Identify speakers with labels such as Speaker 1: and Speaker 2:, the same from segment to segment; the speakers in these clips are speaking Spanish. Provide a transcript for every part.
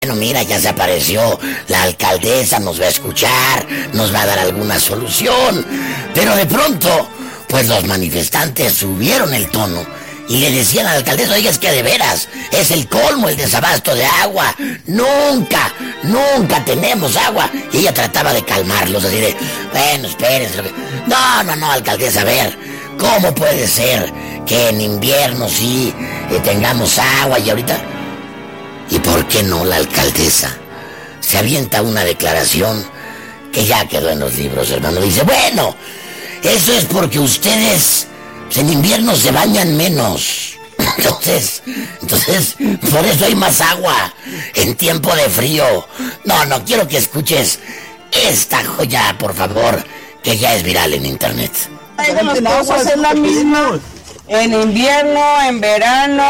Speaker 1: bueno, mira, ya se apareció la alcaldesa, nos va a escuchar, nos va a dar alguna solución. Pero de pronto, pues los manifestantes subieron el tono y le decían a la alcaldesa, oiga, es que de veras, es el colmo el desabasto de agua. Nunca tenemos agua. Y ella trataba de calmarlos, así de, bueno, espérense. No, alcaldesa, a ver, ¿cómo puede ser que en invierno sí tengamos agua y ahorita? ¿Y por qué no la alcaldesa se avienta una declaración que ya quedó en los libros, hermano? Dice, bueno, eso es porque ustedes en invierno se bañan menos. Entonces, por eso hay más agua en tiempo de frío. No, quiero que escuches esta joya, por favor, que ya es viral en internet.
Speaker 2: Las cosas es la misma. En invierno, en verano,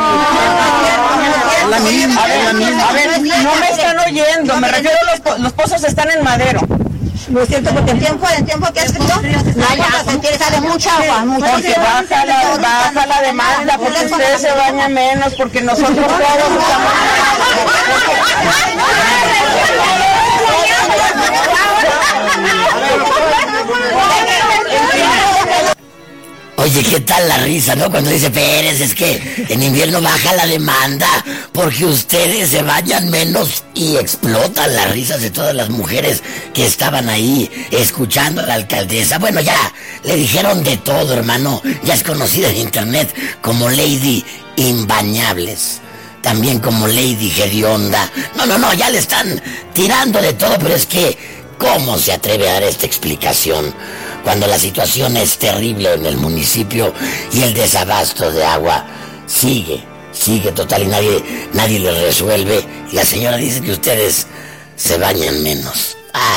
Speaker 2: la misma. A ver, no me están oyendo. Me refiero a los pozos están en Madero.
Speaker 3: No es cierto, porque en tiempo que es frío, sale mucha agua.
Speaker 2: Porque baja la demanda, porque ustedes se bañan menos, porque nosotros todos estamos...
Speaker 1: Oye, ¿qué tal la risa, no? Cuando dice Pérez, es que en invierno baja la demanda porque ustedes se bañan menos, y explotan las risas de todas las mujeres que estaban ahí escuchando a la alcaldesa. Bueno, ya le dijeron de todo, hermano. Ya es conocida en internet como Lady Imbañables, también como Lady Hedionda. No, ya le están tirando de todo, pero es que ¿cómo se atreve a dar esta explicación cuando la situación es terrible en el municipio y el desabasto de agua sigue total y nadie le resuelve? Y la señora dice que ustedes se bañan menos.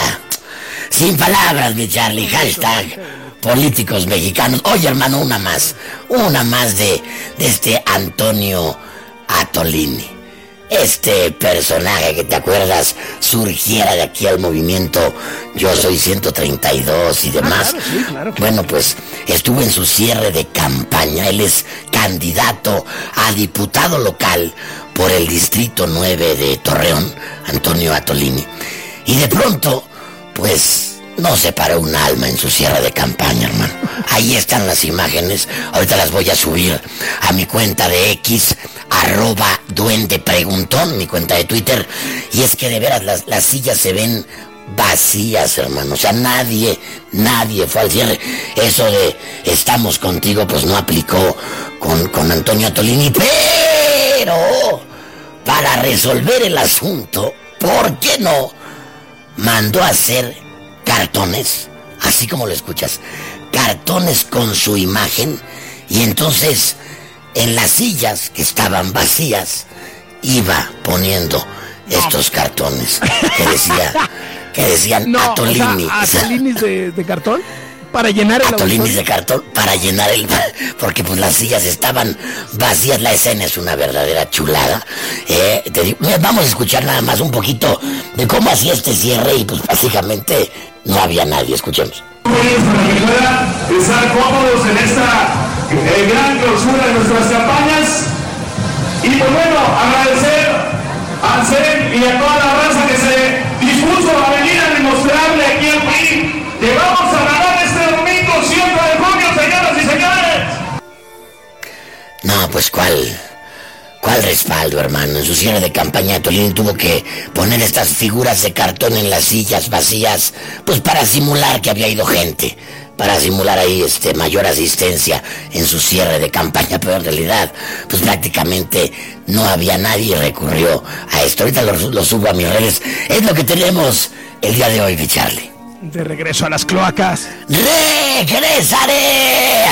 Speaker 1: Sin palabras, mi Charlie. Hashtag políticos mexicanos. Oye, hermano, una más de este Antonio Atolini. Este personaje que, te acuerdas, surgiera de aquí al movimiento Yo Soy 132 y demás.
Speaker 4: Claro, sí, claro.
Speaker 1: Bueno, pues estuvo en su cierre de campaña. Él es candidato a diputado local por el Distrito 9 de Torreón, Antonio Atolini. Y de pronto, pues, no se paró un alma en su cierre de campaña, hermano. Ahí están las imágenes. Ahorita las voy a subir a mi cuenta de X, @duendepreguntón, mi cuenta de Twitter. Y es que de veras las sillas se ven vacías, hermano. O sea, nadie fue al cierre. Eso de estamos contigo, pues no aplicó con Antonio Atolini. Pero para resolver el asunto, ¿por qué no mandó a hacer cartones, así como lo escuchas, cartones con su imagen? Y entonces en las sillas que estaban vacías iba poniendo estos cartones que decían Atolini.
Speaker 4: O sea, ¿Atolinis de cartón? Para llenar el
Speaker 1: Atolinis de cartón, para llenar porque pues las sillas estaban vacías. La escena es una verdadera chulada. Te digo, vamos a escuchar nada más un poquito de cómo hacía este cierre y pues básicamente no había nadie. Escuchemos.
Speaker 5: Para que puedan estar cómodos en esta gran clausura de nuestras campañas. Y pues bueno, agradecer a Ansel y a toda la raza que se dispuso a venir a demostrarle aquí al país que vamos a ganar este domingo 7 de junio, señoras y señores.
Speaker 1: No, pues ¿cuál respaldo, hermano? En su cierre de campaña, Atolini tuvo que poner estas figuras de cartón en las sillas vacías, pues para simular que había ido gente, para simular ahí mayor asistencia en su cierre de campaña, pero en realidad, pues prácticamente no había nadie y recurrió a esto. Ahorita lo subo a mis redes. Es lo que tenemos el día de hoy, mi Charlie.
Speaker 4: De regreso a las cloacas.
Speaker 1: ¡Regresaré!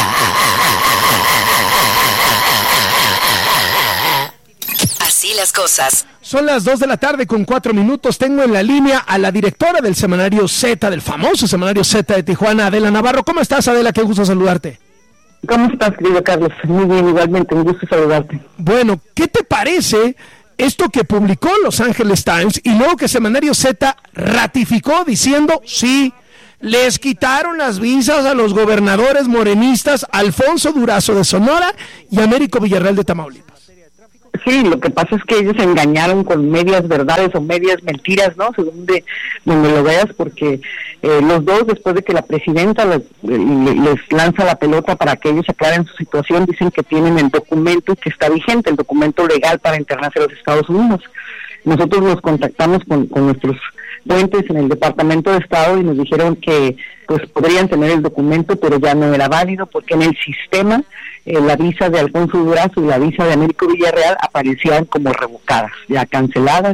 Speaker 6: Así las cosas.
Speaker 4: Son las 2 de la tarde con 4 minutos. Tengo en la línea a la directora del semanario Z, del famoso semanario Z de Tijuana, Adela Navarro. ¿Cómo estás, Adela? Qué gusto saludarte.
Speaker 3: ¿Cómo estás, querido Carlos? Muy bien, igualmente, un gusto saludarte.
Speaker 4: Bueno, ¿qué te parece esto que publicó Los Angeles Times y luego que Semanario Z ratificó diciendo sí, les quitaron las visas a los gobernadores morenistas Alfonso Durazo de Sonora y Américo Villarreal de Tamaulipas?
Speaker 2: Sí, lo que pasa es que ellos se engañaron con medias verdades o medias mentiras, ¿no? Según donde lo veas, porque los dos, después de que la presidenta les lanza la pelota para que ellos aclaren su situación, dicen que tienen el documento que está vigente, el documento legal para internarse a los Estados Unidos. Nosotros nos contactamos con nuestros fuentes en el Departamento de Estado y nos dijeron que pues podrían tener el documento, pero ya no era válido porque en el sistema la visa de Alfonso Durazo y la visa de Américo Villarreal aparecían como revocadas, ya canceladas,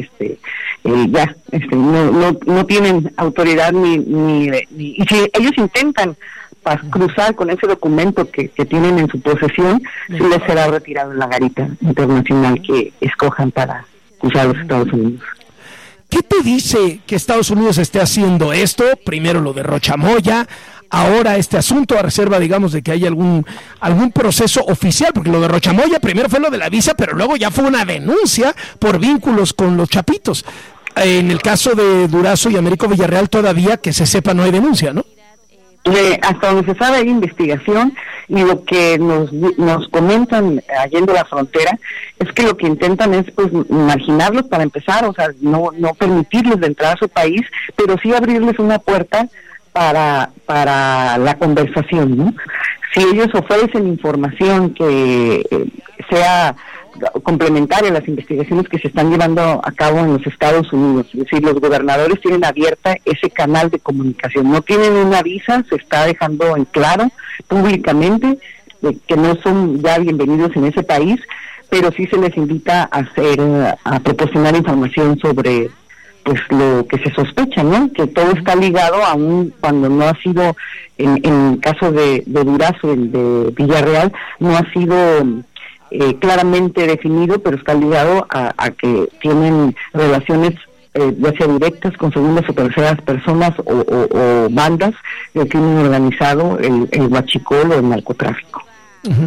Speaker 2: no tienen autoridad ni y si ellos intentan cruzar con ese documento que tienen en su posesión, sí les será retirado en la garita internacional que escojan para cruzar los Estados Unidos.
Speaker 4: ¿Qué te dice que Estados Unidos esté haciendo esto? Primero lo de Rochamoya, ahora este asunto a reserva, digamos, de que haya algún proceso oficial, porque lo de Rochamoya primero fue lo de la visa, pero luego ya fue una denuncia por vínculos con los chapitos. En el caso de Durazo y Américo Villarreal todavía, que se sepa, no hay denuncia, ¿no?
Speaker 2: Hasta donde se sabe hay investigación y lo que nos comentan yendo a la frontera es que lo que intentan es pues marginarlos para empezar, o sea, no permitirles de entrar a su país, pero sí abrirles una puerta para la conversación, ¿no? Si ellos ofrecen información que sea complementaria a las investigaciones que se están llevando a cabo en los Estados Unidos, es decir, los gobernadores tienen abierta ese canal de comunicación, no tienen una visa, se está dejando en claro públicamente que no son ya bienvenidos en ese país, pero sí se les invita a proporcionar información sobre pues lo que se sospecha, ¿no? Que todo está ligado, aún cuando no ha sido, en el caso de Durazo, el de Villarreal, no ha sido claramente definido, pero está ligado a que tienen relaciones ya sea directas con segundas o terceras personas o bandas del crimen organizado, el huachicol o el narcotráfico.
Speaker 4: Uh-huh.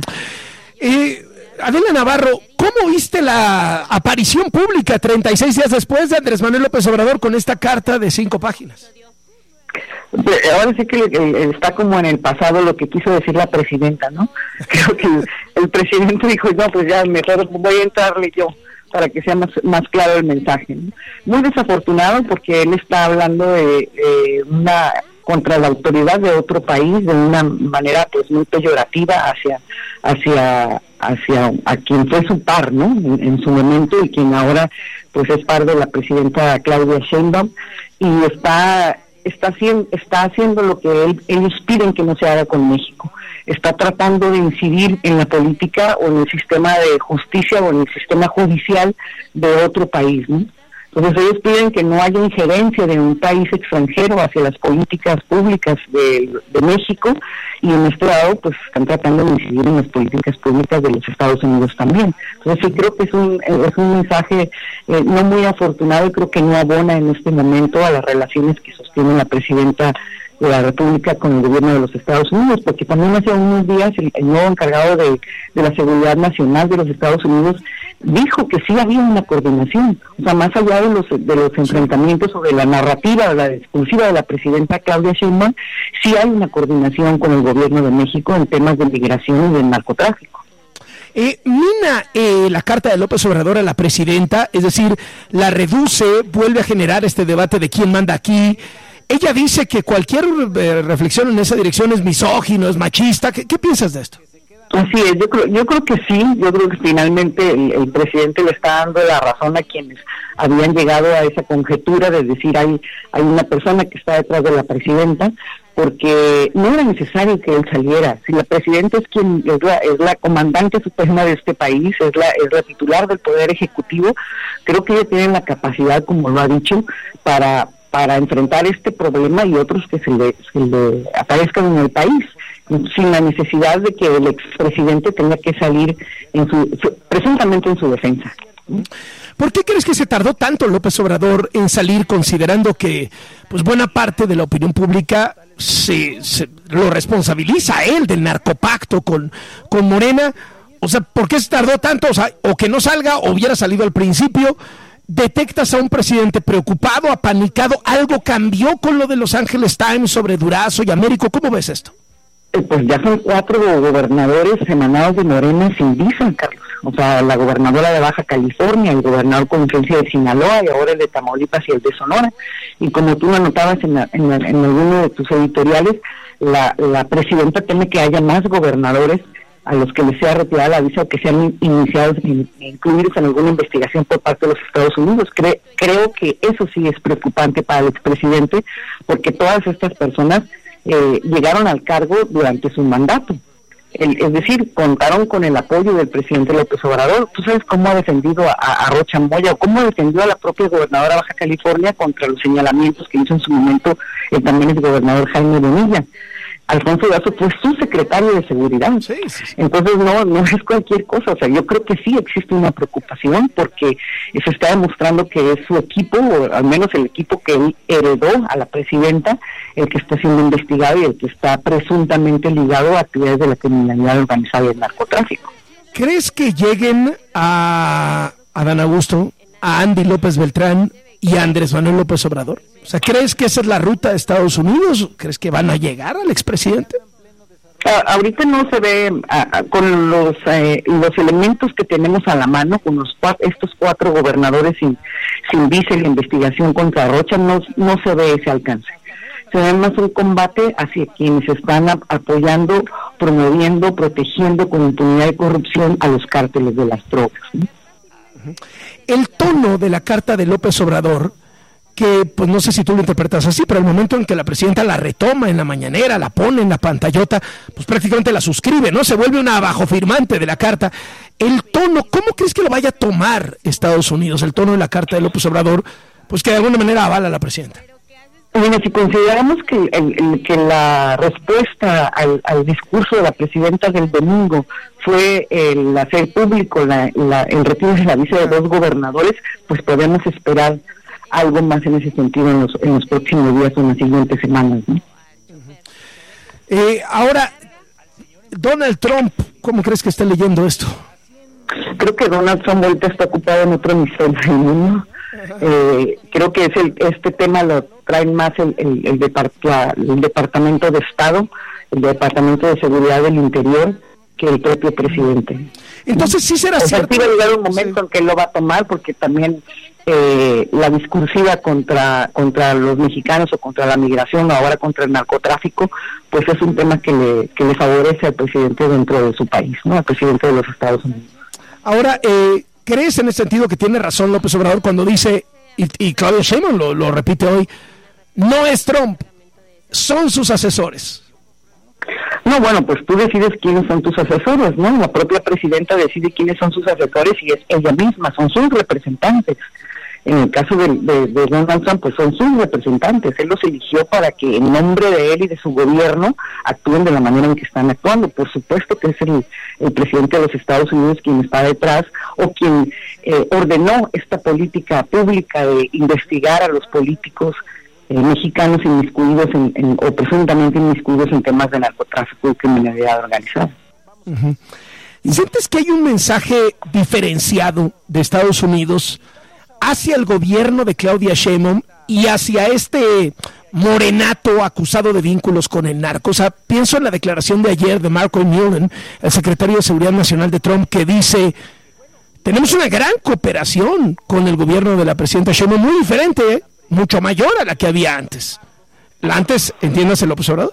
Speaker 4: Adela Navarro, ¿cómo viste la aparición pública 36 días después de Andrés Manuel López Obrador con esta carta de 5 páginas?
Speaker 2: Ahora sí que está como en el pasado lo que quiso decir la presidenta, ¿no? Creo que el presidente dijo, no, pues ya mejor voy a entrarle yo para que sea más claro el mensaje, ¿no? Muy desafortunado porque él está hablando de contra la autoridad de otro país de una manera pues muy peyorativa hacia a quien fue su par, ¿no? En su momento y quien ahora pues es par de la presidenta Claudia Sheinbaum y está haciendo lo que ellos piden que no se haga con México. Está tratando de incidir en la política o en el sistema de justicia o en el sistema judicial de otro país, ¿no? Entonces ellos piden que no haya injerencia de un país extranjero hacia las políticas públicas de México y en este lado pues están tratando de incidir en las políticas públicas de los Estados Unidos también. Entonces sí creo que es un mensaje no muy afortunado y creo que no abona en este momento a las relaciones que sostiene la presidenta de la República con el gobierno de los Estados Unidos, porque también hace unos días el nuevo encargado de la seguridad nacional de los Estados Unidos dijo que sí había una coordinación, o sea, más allá de los enfrentamientos o de la narrativa, de la exclusiva de la presidenta Claudia Sheinbaum, sí hay una coordinación con el gobierno de México en temas de migración y del narcotráfico.
Speaker 4: Mina la carta de López Obrador a la presidenta, es decir, la reduce, vuelve a generar este debate de quién manda aquí. Ella dice que cualquier reflexión en esa dirección es misógino, es machista. ¿Qué piensas de esto?
Speaker 2: Así es, yo creo que sí, yo creo que finalmente el presidente le está dando la razón a quienes habían llegado a esa conjetura de decir hay una persona que está detrás de la presidenta, porque no era necesario que él saliera. Si la presidenta es la comandante suprema de este país, es la titular del Poder Ejecutivo, creo que ella tiene la capacidad, como lo ha dicho, para enfrentar este problema y otros que se le aparezcan en el país, sin la necesidad de que el expresidente tenga que salir presuntamente en su defensa.
Speaker 4: ¿Por qué crees que se tardó tanto López Obrador en salir, considerando que pues buena parte de la opinión pública se lo responsabiliza a él del narcopacto con Morena? O sea, ¿por qué se tardó tanto? O sea, o que no salga o hubiera salido al principio. ¿Detectas a un presidente preocupado, apanicado? ¿Algo cambió con lo de Los Angeles Times sobre Durazo y Américo? ¿Cómo ves esto?
Speaker 2: Pues ya son 4 gobernadores emanados de Morena sin visa, Carlos. o sea, la gobernadora de Baja California, el gobernador con influencia de Sinaloa y ahora el de Tamaulipas y el de Sonora. Y como tú lo anotabas en alguno de tus editoriales, la presidenta teme que haya más gobernadores a los que les sea retirada la visa o que sean iniciados, incluidos en alguna investigación por parte de los Estados Unidos. Creo que eso sí es preocupante para el expresidente, porque todas estas personas llegaron al cargo durante su mandato. Es decir, contaron con el apoyo del presidente López Obrador. Tú sabes cómo ha defendido a Rocha Moya o cómo defendió a la propia gobernadora de Baja California contra los señalamientos que hizo en su momento también el gobernador Jaime Bonilla. Alfonso Durazo fue su secretario de seguridad. Sí. Entonces no es cualquier cosa. O sea, yo creo que sí existe una preocupación porque se está demostrando que es su equipo, o al menos el equipo que él heredó a la presidenta, el que está siendo investigado y el que está presuntamente ligado a actividades de la criminalidad organizada y el narcotráfico.
Speaker 4: ¿Crees que lleguen a Adán Augusto, a Andy López Beltrán y a Andrés Manuel López Obrador? O sea, ¿crees que esa es la ruta de Estados Unidos? ¿Crees que van a llegar al expresidente?
Speaker 2: Ahorita no se ve con los elementos que tenemos a la mano, con estos 4 gobernadores sin visa en la investigación contra Rocha, no se ve ese alcance. Se ve más un combate hacia quienes están apoyando, promoviendo, protegiendo con impunidad y corrupción a los cárteles de las drogas, ¿no?
Speaker 4: El tono de la carta de López Obrador, que pues no sé si tú lo interpretas así, pero el momento en que la presidenta la retoma en la mañanera, la pone en la pantallota, pues prácticamente la suscribe, ¿no? Se vuelve una abajofirmante de la carta. El tono, ¿cómo crees que lo vaya a tomar Estados Unidos? El tono de la carta de López Obrador, pues que de alguna manera avala a la presidenta.
Speaker 2: Bueno, si consideramos que la respuesta al discurso de la presidenta del domingo fue el hacer público el retiro de la visa de 2 gobernadores, pues podemos esperar algo más en ese sentido en los próximos días o en las siguientes semanas, ¿no?
Speaker 4: Ahora, Donald Trump, ¿cómo crees que está leyendo esto?
Speaker 2: Creo que Donald Trump ahorita está ocupado en otro hemisferio del mundo. Creo que este tema lo traen más el Departamento de Estado, el Departamento de Seguridad del Interior, que el propio presidente.
Speaker 4: Entonces sí será cierto.
Speaker 2: Sí va a llegar un momento en que él lo va a tomar, porque también la discursiva contra los mexicanos o contra la migración o ahora contra el narcotráfico, pues es un tema que le favorece al presidente dentro de su país, ¿no? Al presidente de los Estados Unidos.
Speaker 4: Ahora, ¿crees en ese sentido que tiene razón López Obrador cuando dice, y Claudia Sheinbaum lo repite hoy, no es Trump, son sus asesores?
Speaker 2: No, bueno, pues tú decides quiénes son tus asesores, ¿no? La propia presidenta decide quiénes son sus asesores y es ella misma, son sus representantes. En el caso de Donald Trump, pues son sus representantes. Él los eligió para que en nombre de él y de su gobierno actúen de la manera en que están actuando. Por supuesto que es el presidente de los Estados Unidos quien está detrás o quien ordenó esta política pública de investigar a los políticos mexicanos inmiscuidos o presuntamente inmiscuidos en temas de narcotráfico y criminalidad organizada.
Speaker 4: Uh-huh. ¿Sientes que hay un mensaje diferenciado de Estados Unidos hacia el gobierno de Claudia Sheinbaum y hacia este morenato acusado de vínculos con el narco? O sea, pienso en la declaración de ayer de Marco Millen, el secretario de Seguridad Nacional de Trump, que dice: tenemos una gran cooperación con el gobierno de la presidenta Sheinbaum, muy diferente, mucho mayor a la que había antes. La antes, entiéndase, López Obrador.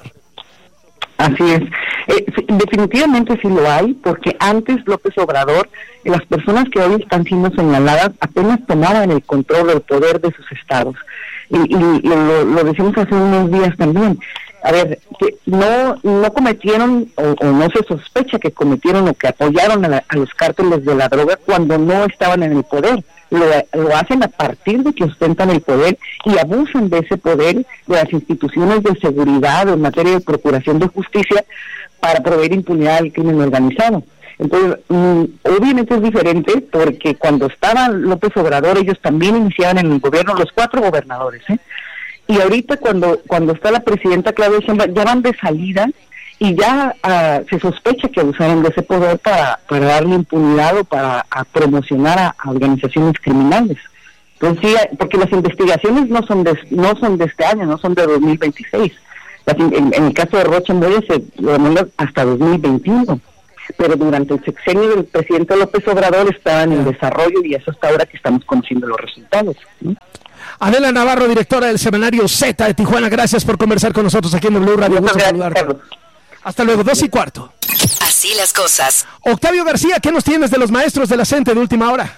Speaker 2: Así es. Definitivamente sí lo hay, porque antes López Obrador, las personas que hoy están siendo señaladas apenas tomaban el control del poder de sus estados. Y lo decimos hace unos días también. A ver, que no cometieron o no se sospecha que cometieron o que apoyaron a los cárteles de la droga cuando no estaban en el poder. Lo hacen a partir de que ostentan el poder y abusan de ese poder de las instituciones de seguridad o en materia de procuración de justicia para proveer impunidad al crimen organizado. Entonces, obviamente es diferente porque cuando estaba López Obrador ellos también iniciaban en el gobierno, los 4 gobernadores, y ahorita cuando está la presidenta Claudia Sheinbaum ya van de salida y ya se sospecha que abusaron de ese poder para darle impunidad o para promocionar a organizaciones criminales. Entonces, sí, porque las investigaciones no son de este año, no son de 2026. En el caso de Rocha Moya se demanda hasta 2021. pero durante el sexenio del presidente López Obrador estaban en desarrollo y eso hasta ahora que estamos conociendo los resultados, ¿no?
Speaker 4: Adela Navarro, directora del Semanario Z de Tijuana, gracias por conversar con nosotros aquí en W Radio.
Speaker 2: Muchas gracias, Carlos.
Speaker 4: Hasta luego, 2:15.
Speaker 6: Así las cosas.
Speaker 4: Octavio García, ¿qué nos tienes de los maestros de la CENTE de última hora?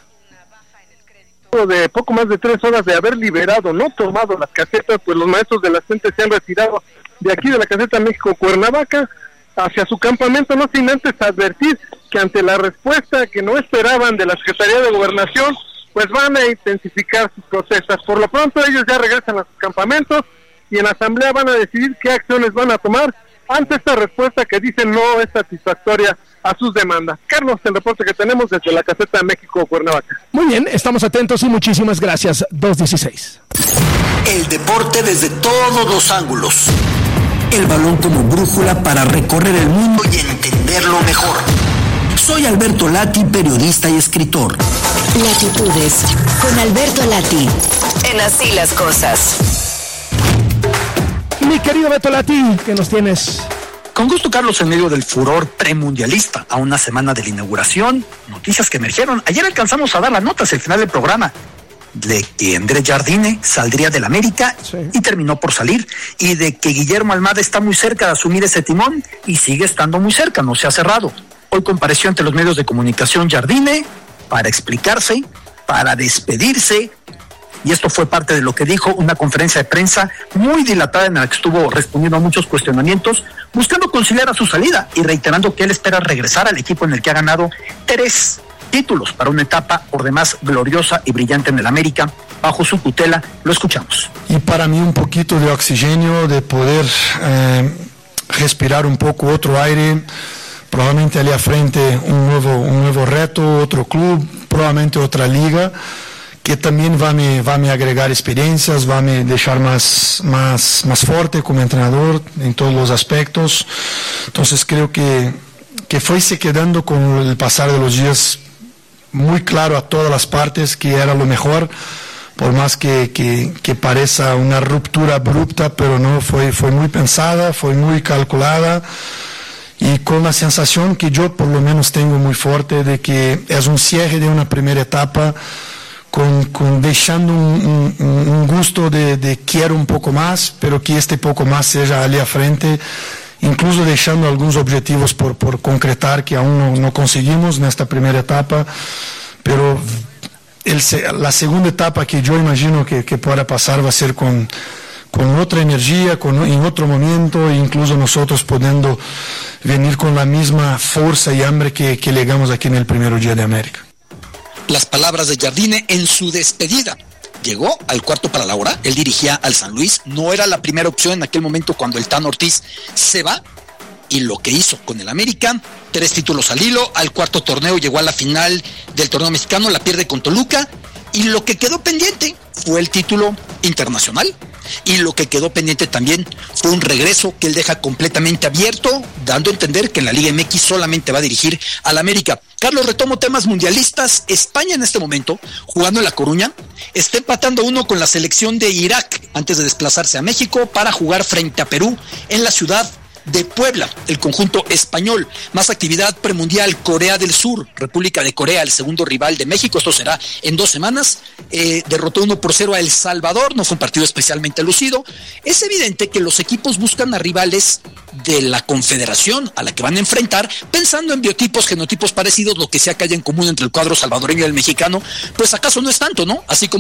Speaker 7: De poco más de 3 horas de haber liberado, no tomado las casetas, pues los maestros de la CENTE se han retirado de aquí de la caseta México-Cuernavaca hacia su campamento, no sin antes advertir que ante la respuesta que no esperaban de la Secretaría de Gobernación, pues van a intensificar sus protestas. Por lo pronto ellos ya regresan a sus campamentos y en la asamblea van a decidir qué acciones van a tomar ante esta respuesta que dicen no es satisfactoria a sus demandas. Carlos, el reporte que tenemos desde la caseta México-Cuernavaca.
Speaker 4: Muy bien, estamos atentos y muchísimas gracias. 2:16.
Speaker 8: El deporte desde todos los ángulos. El balón como brújula para recorrer el mundo y entenderlo mejor. Soy Alberto Lati, periodista y escritor.
Speaker 6: Latitudes con Alberto Lati. En Así las cosas.
Speaker 4: Mi querido Beto Lati, ¿qué nos tienes?
Speaker 9: Con gusto, Carlos, en medio del furor premundialista, a una semana de la inauguración, noticias que emergieron. Ayer alcanzamos a dar las notas al final del programa de que Andrés Jardine saldría del América y terminó por salir, y de que Guillermo Almada está muy cerca de asumir ese timón y sigue estando muy cerca, no se ha cerrado. Hoy compareció ante los medios de comunicación Jardine para explicarse, para despedirse, y esto fue parte de lo que dijo, una conferencia de prensa muy dilatada en la que estuvo respondiendo a muchos cuestionamientos, buscando conciliar a su salida y reiterando que él espera regresar al equipo en el que ha ganado 3 títulos para una etapa por demás gloriosa y brillante en el América, bajo su tutela. Lo escuchamos.
Speaker 10: Y para mí un poquito de oxígeno, de poder respirar un poco otro aire, probablemente allá frente un nuevo reto, otro club, probablemente otra liga, que también va a me agregar experiencias, va a me dejar más fuerte como entrenador en todos los aspectos. Entonces creo que fuese quedando con el pasar de los días muy claro a todas las partes que era lo mejor, por más que parezca una ruptura abrupta, pero no, fue muy pensada, fue muy calculada, y con la sensación que yo por lo menos tengo muy fuerte de que es un cierre de una primera etapa, con dejando un gusto de quiero un poco más, pero que este poco más sea allí a frente, incluso dejando algunos objetivos por concretar que aún no conseguimos en esta primera etapa, pero la segunda etapa que yo imagino que pueda pasar va a ser con otra energía, en otro momento, e incluso nosotros pudiendo venir con la misma fuerza y hambre que llegamos aquí en el primer día de América.
Speaker 11: Las palabras de Jardine en su despedida. Llegó al cuarto para la hora, él dirigía al San Luis, no era la primera opción en aquel momento cuando el Tan Ortiz se va, y lo que hizo con el América, 3 títulos al hilo, al cuarto torneo llegó a la final del torneo mexicano, la pierde con Toluca, y lo que quedó pendiente fue el título internacional, y lo que quedó pendiente también fue un regreso que él deja completamente abierto, dando a entender que en la Liga MX solamente va a dirigir al América. Carlos, retomo temas mundialistas. España en este momento, jugando en La Coruña, está empatando 1 con la selección de Irak antes de desplazarse a México para jugar frente a Perú en la ciudad de Puebla, el conjunto español. Más actividad premundial, Corea del Sur, República de Corea, el segundo rival de México, esto será en 2 semanas, derrotó 1-0 a El Salvador, no fue un partido especialmente lucido. Es evidente que los equipos buscan a rivales de la confederación a la que van a enfrentar, pensando en biotipos, genotipos parecidos, lo que sea que haya en común entre el cuadro salvadoreño y el mexicano, pues acaso no es tanto, ¿no? Así como